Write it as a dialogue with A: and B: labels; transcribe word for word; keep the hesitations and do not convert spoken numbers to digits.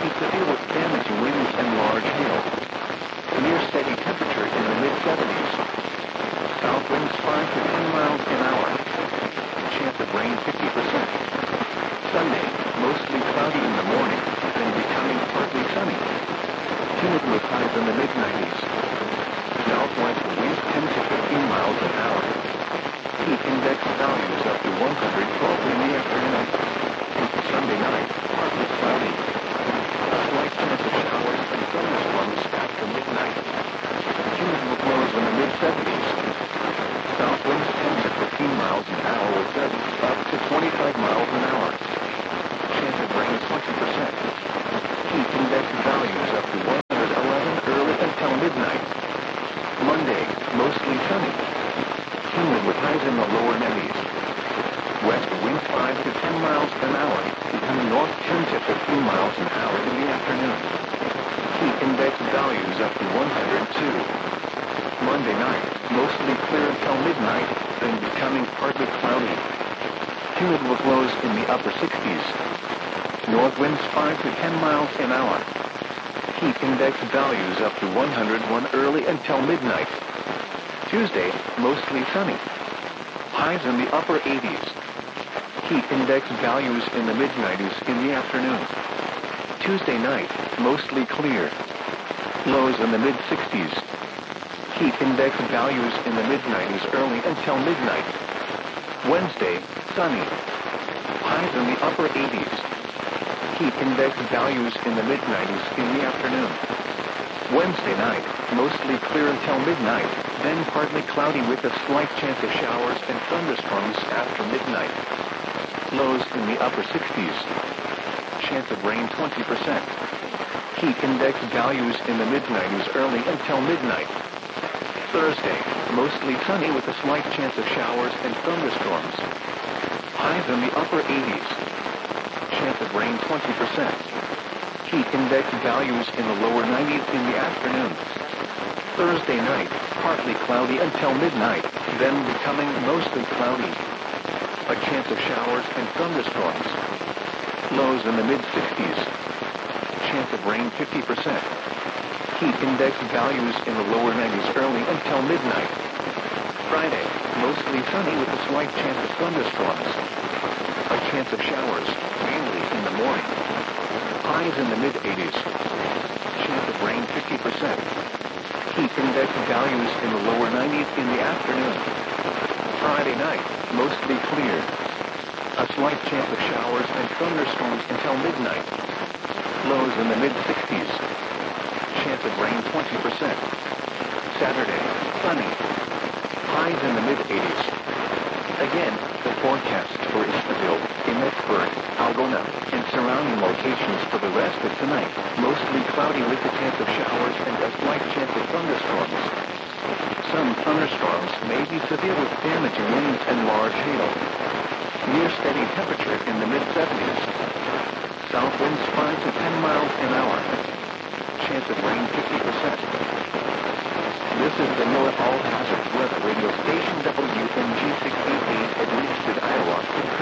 A: be severe with damaging winds and large hail. Near steady temperature in the mid seventies. South winds five to ten miles an hour. Chance of rain fifty percent. Sunday, mostly cloudy in the morning, then becoming partly sunny. Humid with highs in the mid nineties. Southwest winds ten to fifteen miles an hour. Heat index values up to one hundred twelve in the afternoon. Sunday night, partly cloudy. A slight chance of showers and thunderstorms after midnight. Humid with lows in the mid seventies. South winds ten to fifteen miles an hour with gusts up to twenty-five miles an hour. Chance of rain twenty percent. Heat index values up to one hundred eleven early until midnight. Monday, mostly sunny. Humid with highs in the lower nineties. West winds five to ten miles an hour, becoming north ten to fifteen miles an hour in the afternoon. Heat index values up to one hundred two. Monday night, mostly clear until midnight, then becoming partly cloudy. Humid with lows in the upper sixties. North winds five to ten miles an hour. Heat index values up to one hundred one early until midnight. Tuesday, mostly sunny. Highs in the upper eighties. Heat index values in the mid nineties in the afternoon. Tuesday night, mostly clear. Lows in the mid sixties. Heat index values in the mid nineties early until midnight. Wednesday, sunny. Highs in the upper eighties. Heat index values in the mid nineties in the afternoon. Wednesday night, mostly clear until midnight, then partly cloudy with a slight chance of showers and thunderstorms after midnight. Lows in the upper sixties. Chance of rain twenty percent. Heat index values in the mid nineties early until midnight. Thursday, mostly sunny with a slight chance of showers and thunderstorms. Highs in the upper eighties. Chance of rain twenty percent. Heat index values in the lower nineties in the afternoon. Thursday night, partly cloudy until midnight, then becoming mostly cloudy. A chance of showers and thunderstorms. Lows in the mid sixties. Chance of rain fifty percent. Heat index values in the lower nineties early until midnight. Friday, mostly sunny with a slight chance of thunderstorms. A chance of showers, mainly in the morning. Highs in the mid eighties. Chance of rain fifty percent. Heat index values in the lower nineties in the afternoon. Friday night, mostly clear. A slight chance of showers and thunderstorms until midnight. Lows in the mid sixties. Chance of rain twenty percent. Saturday, sunny. Highs in the mid eighties. Again, the forecast for Easterville, Emmetsburg, Algona, and surrounding locations for the rest of tonight. Mostly cloudy with a chance of showers and a slight chance of thunderstorms. Some thunderstorms may be severe with damaging winds and large hail. Near steady temperature in the mid seventies. South winds five to ten miles an hour. Chance of rain fifty percent. This is the North All Hazard Weather Radio Station W M G six eighty-eight at Lewiston, Iowa.